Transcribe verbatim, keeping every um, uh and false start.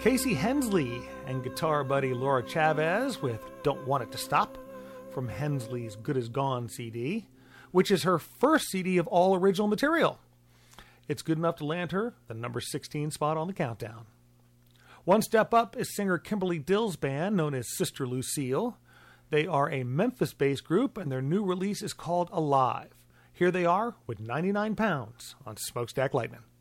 Casey Hensley and guitar buddy Laura Chavez with Don't Want It to Stop from Hensley's Good As Gone C D, which is her first C D of all original material. It's good enough to land her the number sixteen spot on the countdown. One step up is singer Kimberly Dill's band, known as Sister Lucille. They are a Memphis-based group, and their new release is called Alive. Here they are with ninety-nine pounds on Smokestack Lightning.